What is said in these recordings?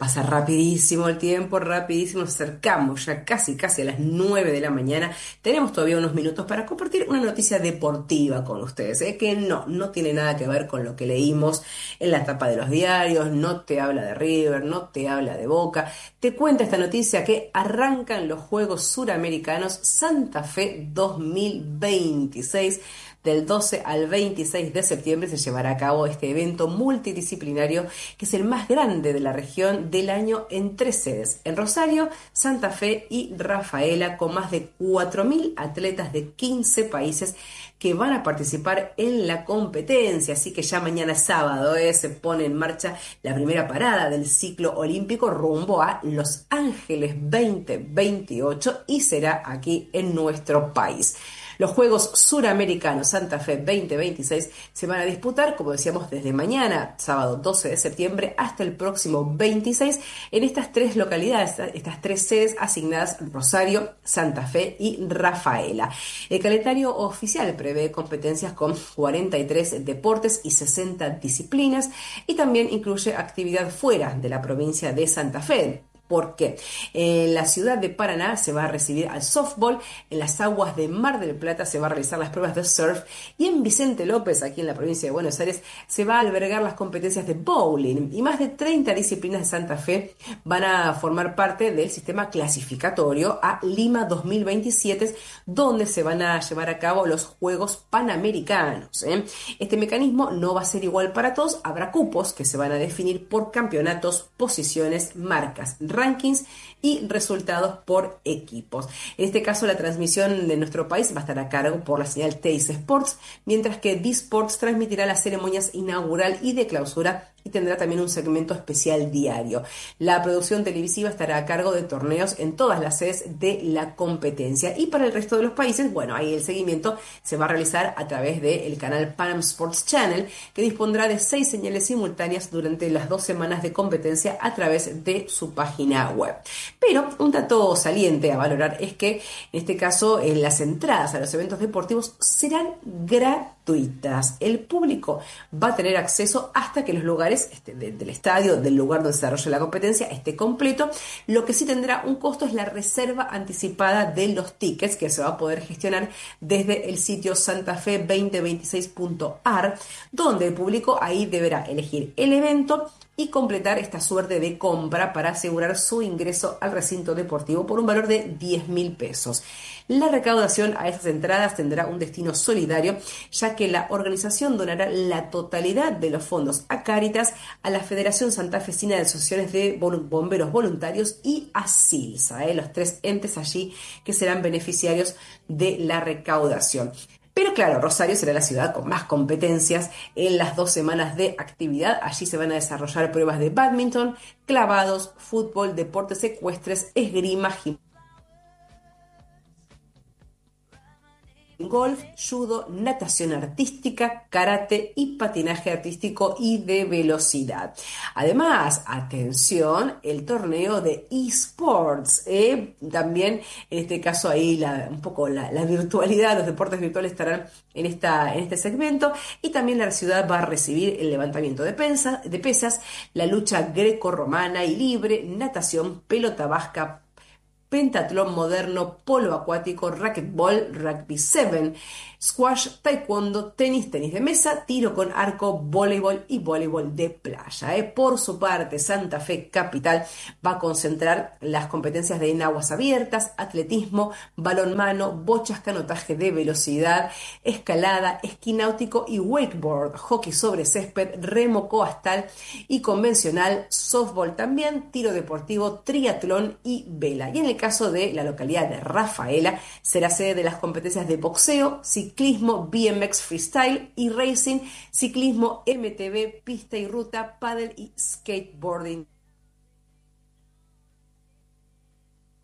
Pasa rapidísimo el tiempo, rapidísimo, nos acercamos ya casi a las 9 de la mañana. Tenemos todavía unos minutos para compartir una noticia deportiva con ustedes, que no tiene nada que ver con lo que leímos en la tapa de los diarios, no te habla de River, no te habla de Boca. Te cuenta esta noticia que arrancan los Juegos Suramericanos Santa Fe 2026. Del 12 al 26 de septiembre se llevará a cabo este evento multidisciplinario que es el más grande de la región del año en tres sedes, en Rosario, Santa Fe y Rafaela, con más de 4.000 atletas de 15 países que van a participar en la competencia. Así que ya mañana sábado se pone en marcha la primera parada del ciclo olímpico rumbo a Los Ángeles 2028 y será aquí en nuestro país. Los Juegos Suramericanos Santa Fe 2026 se van a disputar, como decíamos, desde mañana, sábado 12 de septiembre, hasta el próximo 26, en estas tres localidades, estas tres sedes asignadas: Rosario, Santa Fe y Rafaela. El calendario oficial prevé competencias con 43 deportes y 60 disciplinas, y también incluye actividad fuera de la provincia de Santa Fe. Porque en la ciudad de Paraná se va a recibir al softball, en las aguas de Mar del Plata se va a realizar las pruebas de surf y en Vicente López, aquí en la provincia de Buenos Aires, se va a albergar las competencias de bowling, y más de 30 disciplinas de Santa Fe van a formar parte del sistema clasificatorio a Lima 2027, donde se van a llevar a cabo los Juegos Panamericanos. Este mecanismo no va a ser igual para todos, habrá cupos que se van a definir por campeonatos, posiciones, marcas, rankings y resultados por equipos. En este caso, la transmisión de nuestro país va a estar a cargo por la señal Teis Sports, mientras que D-Sports transmitirá las ceremonias inaugural y de clausura y tendrá también un segmento especial diario. La producción televisiva estará a cargo de torneos en todas las sedes de la competencia, y para el resto de los países, bueno, ahí el seguimiento se va a realizar a través del canal Panam Sports Channel, que dispondrá de 6 señales simultáneas durante las 2 semanas de competencia a través de su página web. Pero un dato saliente a valorar es que en este caso las entradas a los eventos deportivos serán gratuitas. El público va a tener acceso hasta que los lugares del estadio, del lugar donde se desarrolla la competencia, esté completo. Lo que sí tendrá un costo es la reserva anticipada de los tickets, que se va a poder gestionar desde el sitio santafe2026.ar, donde el público ahí deberá elegir el evento y completar esta suerte de compra para asegurar su ingreso al recinto deportivo por un valor de 10.000 pesos. La recaudación a estas entradas tendrá un destino solidario, ya que la organización donará la totalidad de los fondos a Cáritas, a la Federación Santafesina de Asociaciones de Bomberos Voluntarios y a SILSA, los tres entes allí que serán beneficiarios de la recaudación. Pero claro, Rosario será la ciudad con más competencias en las 2 semanas de actividad. Allí se van a desarrollar pruebas de bádminton, clavados, fútbol, deportes ecuestres, esgrima, golf, judo, natación artística, karate y patinaje artístico y de velocidad. Además, atención, el torneo de eSports. También, en este caso, ahí un poco la virtualidad, los deportes virtuales estarán en este segmento, y también la ciudad va a recibir el levantamiento de pesas, la lucha greco-romana y libre, natación, pelota vasca, pentatlón moderno, polo acuático, racquetball, rugby 7, squash, taekwondo, tenis de mesa, tiro con arco, voleibol y voleibol de playa. Por su parte, Santa Fe Capital va a concentrar las competencias de en aguas abiertas, atletismo, balonmano, bochas, canotaje de velocidad, escalada, esquí náutico y wakeboard, hockey sobre césped, remo coastal y convencional, softball también, tiro deportivo, triatlón y vela. Y en el caso de la localidad de Rafaela, será sede de las competencias de boxeo, ciclismo, BMX freestyle y racing, ciclismo, MTB, pista y ruta, pádel y skateboarding.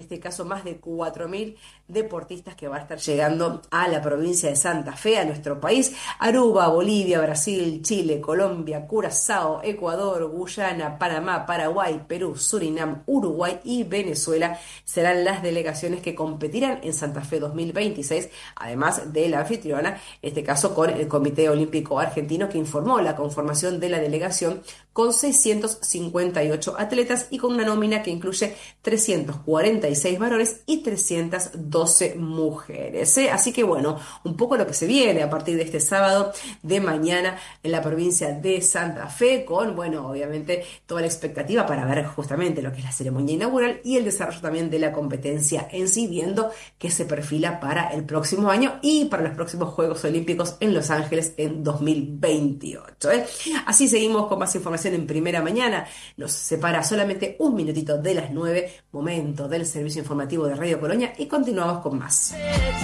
en este caso más de 4.000 deportistas que van a estar llegando a la provincia de Santa Fe, a nuestro país. Aruba, Bolivia, Brasil, Chile, Colombia, Curazao, Ecuador, Guyana, Panamá, Paraguay, Perú, Surinam, Uruguay y Venezuela serán las delegaciones que competirán en Santa Fe 2026, además de la anfitriona, en este caso con el Comité Olímpico Argentino, que informó la conformación de la delegación con 658 atletas y con una nómina que incluye 346 varones y 312 mujeres. Así que bueno, un poco lo que se viene a partir de este sábado de mañana en la provincia de Santa Fe, con, bueno, obviamente toda la expectativa para ver justamente lo que es la ceremonia inaugural y el desarrollo también de la competencia en sí, viendo que se perfila para el próximo año y para los próximos Juegos Olímpicos en Los Ángeles en 2028. Así seguimos con más información en Primera Mañana. Nos separa solamente un minutito de las 9, momento del servicio informativo de Radio Colonia, y continuamos con más.